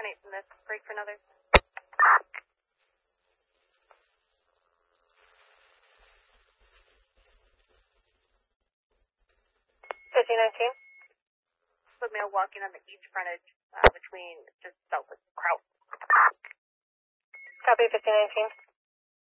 terminate from this. Break for another. 1519. With male walking on the east frontage between just south of Kraut. Copy 1519.